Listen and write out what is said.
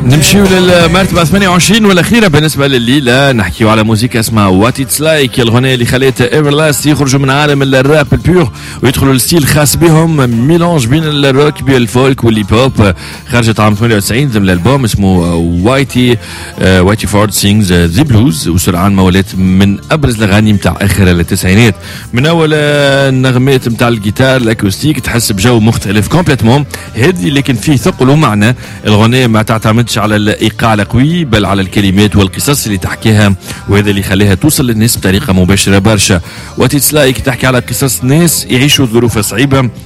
نمشيو للمرتبة 28 والأخيرة بالنسبة لليلة، نحكيو على موسيقى اسمها وات اتس لايك، الغنية اللي خلات ايفرلاست يخرجوا من عالم الراب البيور ويدخلوا لستيل خاص بهم، ميلانج بين الروك بين الفولك والهيب هوب. خرجت عام 98 ضمن الالبوم اسمه وايتي فورد سينجز ذا بلوز، وسرعان ما ولات من ابرز الاغاني نتاع اخر التسعينات. من اول النغمات نتاع الجيتار الاكوستيك تحس بجو مختلف كومبليتمون هادي لكن فيه ثقل ومعنى. الغنية ما تعتمدش على الايقاع القوي بل على الكلمات والقصص اللي تحكيها، وهذا اللي خلاها توصل للناس بطريقه مباشره برشا. وات اتس لايك تحكي على قصص ناس يعيشوا ظروف صعيبه